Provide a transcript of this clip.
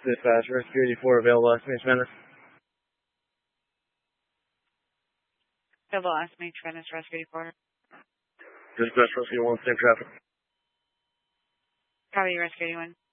Dispatch, Rescue 84 available, estimate tremendous. Available, estimate tremendous, Rescue 84. Dispatch, Rescue 1, same traffic. Copy, Rescue 81.